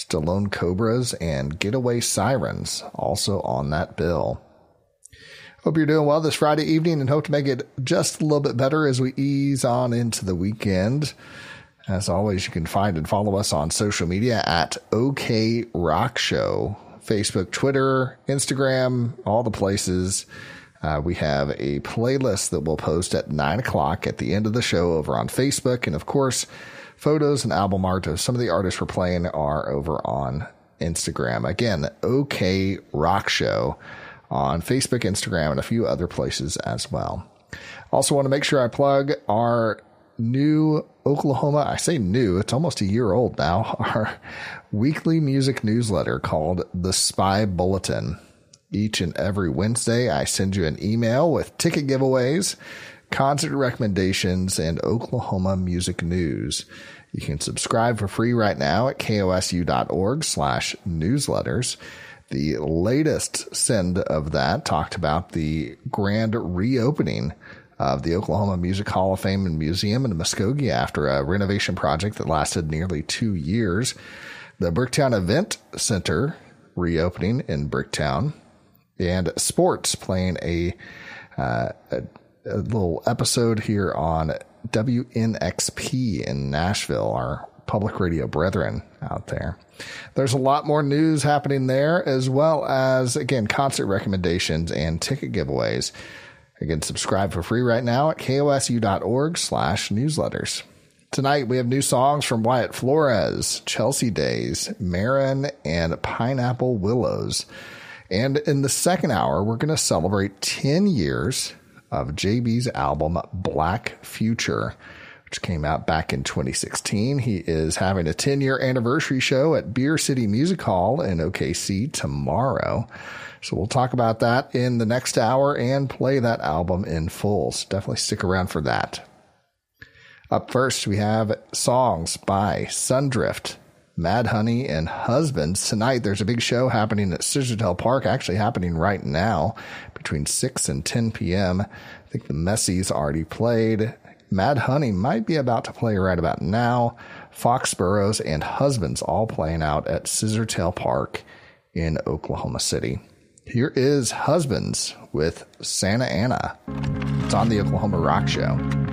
Stallone Cobras, and Getaway Sirens also on that bill. Hope you're doing well this Friday evening and hope to make it just a little bit better as we ease on into the weekend. As always, you can find and follow us on social media at OK Rock Show. Facebook, Twitter, Instagram, all the places. We have a playlist that we'll post at 9 o'clock at the end of the show over on Facebook. And of course, photos and album art of some of the artists we're playing are over on Instagram. Again, OK Rock Show on Facebook, Instagram, and a few other places as well. Also want to make sure I plug our new Oklahoma, I say new, it's almost a year old now, our weekly music newsletter called The Spy Bulletin. Each and every Wednesday, I send you an email with ticket giveaways, concert recommendations, and Oklahoma music news. You can subscribe for free right now at kosu.org/newsletters. The latest send of that talked about the grand reopening of the Oklahoma Music Hall of Fame and Museum in Muskogee after a renovation project that lasted nearly 2 years. The Bricktown Event Center reopening in Bricktown, and sports playing a little episode here on WNXP in Nashville, our public radio brethren out there. There's a lot more news happening there, as well as, again, concert recommendations and ticket giveaways. Again, subscribe for free right now at kosu.org/newsletters. Tonight, we have new songs from Wyatt Flores, Chelsea Days, Marin, and Pineapple Willows. And in the second hour, we're going to celebrate 10 years of JB's album Black Future, which came out back in 2016. He is having a 10-year anniversary show at Beer City Music Hall in OKC tomorrow. So we'll talk about that in the next hour and play that album in full. So definitely stick around for that. Up first, we have songs by Sundrift, Mad Honey, and Husbands. Tonight, there's a big show happening at Scissortail Park, actually happening right now between 6 and 10 p.m. I think the Messies already played. Mad Honey might be about to play right about now. Foxboroughs and Husbands all playing out at Scissortail Park in Oklahoma City. Here is Husbands with Santa Ana. It's on the Oklahoma Rock Show.